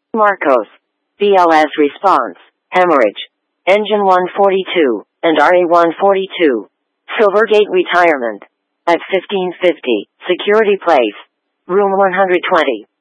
Marcos. BLS response. Hemorrhage. Engine 142 and RA 142. Silvergate retirement. At 1550. Security place. Room 120.